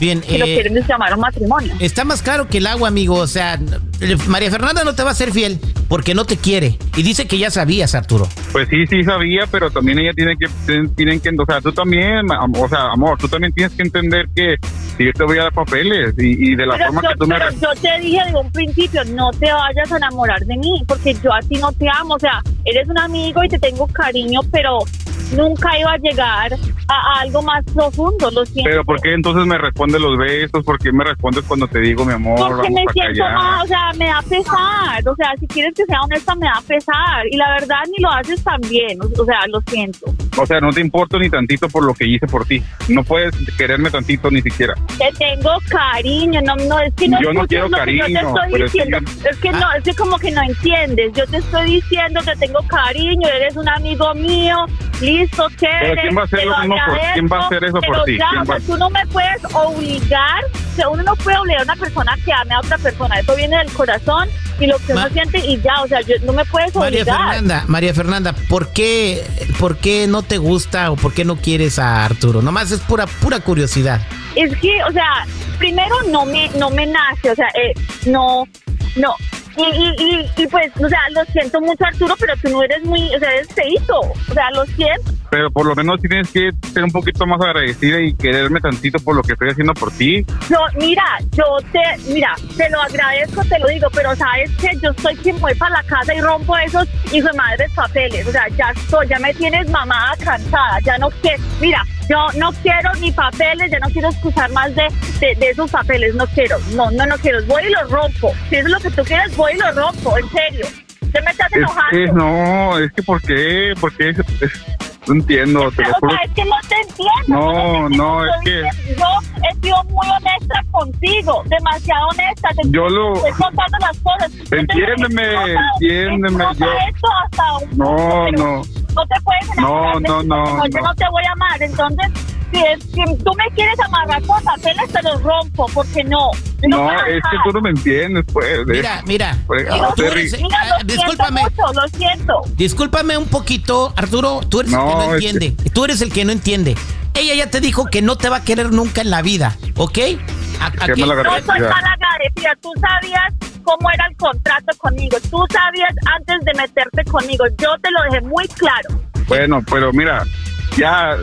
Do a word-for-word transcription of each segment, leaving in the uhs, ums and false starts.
Bien, que lo eh, quieren llamar a un matrimonio. Está más claro que el agua, amigo. O sea, María Fernanda no te va a ser fiel porque no te quiere. Y dice que ya sabías, Arturo. Pues sí, sí sabía, pero también ella tiene que, tienen que, o sea, tú también, o sea, amor, tú también tienes que entender que si yo te voy a dar papeles y, y de la pero yo, forma que tú me... Pero yo te dije desde un principio, no te vayas a enamorar de mí, porque yo a ti no te amo. O sea, eres un amigo y te tengo cariño, pero nunca iba a llegar a, a algo más profundo, lo siento. Pero ¿por qué entonces me respondes los besos? ¿Por qué me respondes cuando te digo, mi amor, porque vamos me para siento allá? más, o sea, me da pesar. O sea, si quieres que sea honesta, me da pesar. Y la verdad, ni lo haces tan bien. O, o sea, lo siento. O sea, no te importo ni tantito por lo que hice por ti. No puedes quererme tantito ni siquiera. Te tengo cariño, no, no, es que no Yo no escuchas quiero lo que cariño, yo te estoy pero es que diciendo. yo- Es que Ah. no, es que como que no entiendes. Yo te estoy diciendo que tengo cariño, eres un amigo mío, listo, chévere. ¿quién va a hacer te lo mismo por- agradezco, quién va a hacer eso por pero ti? ya, ¿Quién o sea, va- tú no me puedes obligar, o sea, uno no puede obligar a una persona que ame a otra persona. Eso viene del corazón y lo que Ma- uno siente y ya, o sea, yo, no me puedes María obligar. Fernanda, María Fernanda, ¿por qué, ¿por qué no te gusta o por qué no quieres a Arturo? Nomás es pura, pura curiosidad. Es que, o sea, primero no me no me nace, o sea, eh, no, no. Y, y, y, y pues, o sea, lo siento mucho, Arturo, pero tú no eres muy, o sea, eres feíto. O sea, lo siento. Pero por lo menos tienes que ser un poquito más agradecida y quererme tantito por lo que estoy haciendo por ti. Yo, mira, yo te, mira, te lo agradezco, te lo digo, pero sabes que yo soy quien voy para la casa y rompo esos hijos de madres papeles. O sea, ya estoy, ya me tienes mamada cansada, ya no quiero, mira, yo no quiero ni papeles, ya no quiero escuchar más de, de, de esos papeles, no quiero, no, no, no quiero, voy y los rompo. Si eso es lo que tú quieres, voy y los rompo, en serio. Ya me estás Es enojando. que no, es que ¿por qué? ¿Por qué? Es- es- no entiendo, te lo O juro. sea, es que no te entiendo. No, te no, estoy es que- diciendo. Yo he sido muy honesta contigo, demasiado honesta. Te Yo lo- estoy contando las cosas. Yo te- Entiéndeme, explota- entiéndeme, explota yo- esto hasta un No, punto, pero no. No te puedes enamorar No, de no, mí, no, porque yo no. no te voy a amar. Entonces, si, es, si tú me quieres amarrar con papeles, te los rompo, porque no. Yo No, puedo es que dejar. tú no me entiendes, pues. de- Mira, mira. Pues, eh, ah, tú Terry. eres- Mira, ah, lo siento discúlpame. mucho, lo siento. Discúlpame un poquito, Arturo, tú eres el No, que no es que- entiende. Tú eres el que no entiende. Ella ya te dijo que no te va a querer nunca en la vida, ¿ok? A- a Qué que- mala No agradecida. soy mala agradecida. Tú sabías cómo era el contrato conmigo. Tú sabías antes de meterte conmigo. Yo te lo dejé muy claro. Bueno, pero mira, ya,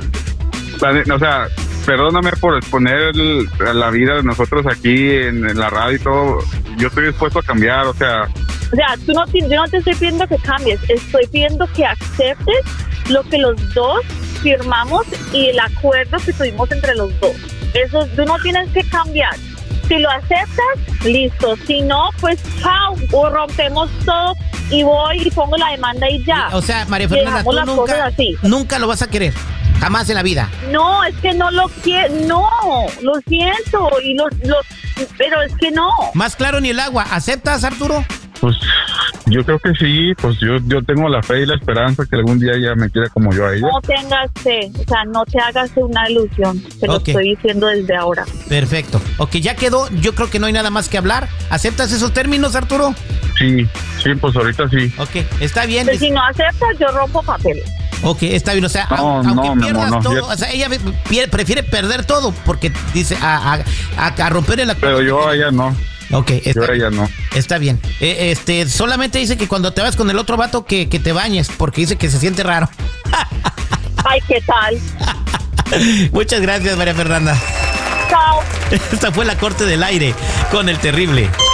la- o sea, perdóname por exponer el- la vida de nosotros aquí en, en la radio y todo. Yo estoy dispuesto a cambiar, o sea, O sea, tú no, te- yo no te estoy pidiendo que cambies. Estoy pidiendo que aceptes lo que los dos firmamos y el acuerdo que tuvimos entre los dos. Eso, tú no tienes que cambiar. Si lo aceptas, listo. Si no, pues chao. O rompemos todo y voy y pongo la demanda y ya. O sea, María Y Fernanda, dejamos tú las cosas nunca, así. nunca lo vas a querer. Jamás en la vida. No, es que no lo quiero, no, lo siento, y lo, lo, pero es que no. Más claro ni el agua. ¿Aceptas, Arturo? pues yo creo que sí, pues yo, yo tengo la fe y la esperanza que algún día ella me quiera como yo a ella. No tengas fe, o sea, no te hagas una ilusión, te lo Ok. estoy diciendo desde ahora. Perfecto. Ok, ya quedó. Yo creo que no hay nada más que hablar. ¿Aceptas esos términos, Arturo? Sí, sí, pues ahorita sí. Ok, está bien. Pero si no aceptas, yo rompo papeles. Ok, está bien. O sea, No, au- no, aunque mi pierdas amor, no, todo, ya- o sea, ella pier- prefiere perder todo porque dice a, a, a, a romper el acuerdo. Pero yo a ella no, Ok, yo está, a ella no. está bien. Eh, este, solamente dice que cuando te vas con el otro vato que, que te bañes porque dice que se siente raro. Ay, ¿qué tal? Muchas gracias, María Fernanda. Chao. Esta fue la corte del aire con el terrible.